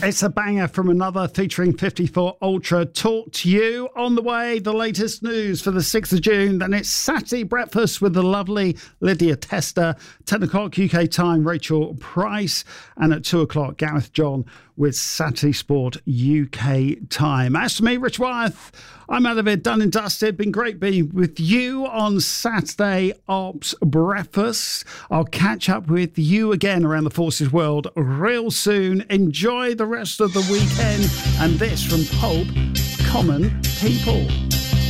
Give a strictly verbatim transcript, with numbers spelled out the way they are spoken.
It's a banger from another featuring fifty-four Ultra. Talk to you on the way. The latest news for the sixth of June. Then it's Saturday Breakfast with the lovely Lydia Tester. ten o'clock U K time, Rachel Price. And at two o'clock, Gareth John with Saturday Sport U K time. As for me, Rich Wyeth, I'm out of it, done and dusted. Been great being with you on Saturday Ops Breakfast. I'll catch up with you again around the Forces world real soon. Enjoy the rest of the weekend. And this from Pulp, Common People.